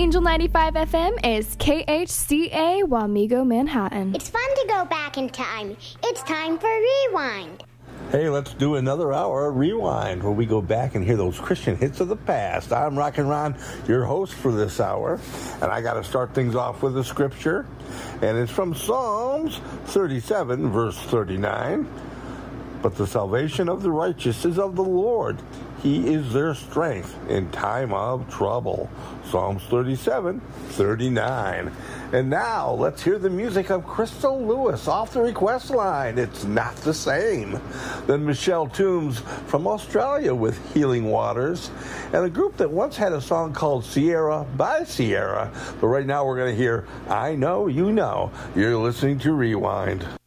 Angel 95 FM is KHCA Wamego, Manhattan. It's fun to go back in time. It's time for Rewind. Hey, let's do another hour of Rewind, where we go back and hear those Christian hits of the past. I'm Rockin' Ron, your host for this hour, and I got to start things off with a scripture, and it's from Psalms 37, verse 39. But the salvation of the righteous is of the Lord. He is their strength in time of trouble. Psalms 37, 39. And now, let's hear the music of Crystal Lewis off the request line. It's Not the Same. Then Michelle Toombs from Australia with Healing Waters. And a group that once had a song called Sierra by Sierra. But right now we're going to hear I Know You Know. You're listening to Rewind.